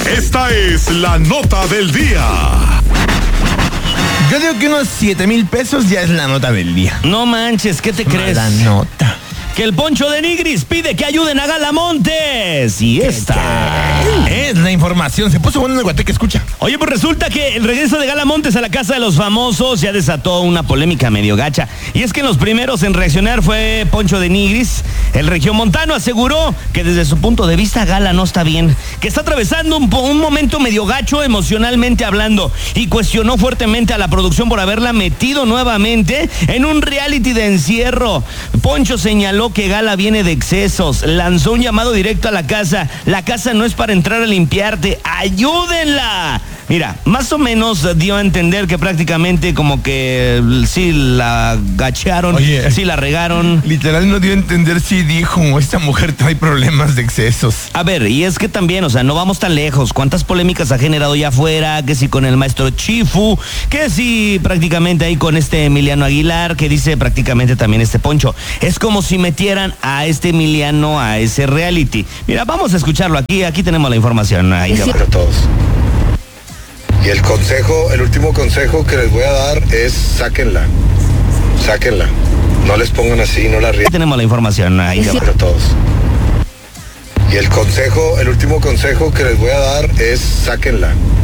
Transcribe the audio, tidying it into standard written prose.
Esta es la nota del día. Yo digo que unos 7,000 pesos ya es la nota del día. No manches, ¿qué te crees? La nota. Que el Poncho de Nigris pide que ayuden a Galamontes. Y esta es la información. Se puso bueno en el guateque, escucha. Oye, pues resulta que el regreso de Galamontes a la casa de los famosos ya desató una polémica medio gacha. Y es que en los primeros en reaccionar fue Poncho de Nigris. El regiomontano aseguró que desde su punto de vista Gala no está bien, que está atravesando un momento medio gacho emocionalmente hablando, y cuestionó fuertemente a la producción por haberla metido nuevamente en un reality de encierro. Poncho señaló que Gala viene de excesos, lanzó un llamado directo a la casa no es para entrar a limpiarte, ayúdenla. Mira, más o menos dio a entender que prácticamente como que sí la gacharon, Oye, sí la regaron. Literal no dio a entender si dijo, esta mujer trae problemas de excesos. A ver, y es que también, o sea, no vamos tan lejos. ¿Cuántas polémicas ha generado ya afuera? Que si con el maestro Chifu, que si prácticamente ahí con este Emiliano Aguilar, que dice prácticamente también este Poncho. Es como si metieran a este Emiliano a ese reality. Mira, vamos a escucharlo aquí tenemos la información. Ahí para todos. Y el último consejo que les voy a dar es sáquenla. No les pongan así, no la ríen. Tenemos la información ahí para todos. Y el último consejo que les voy a dar es sáquenla.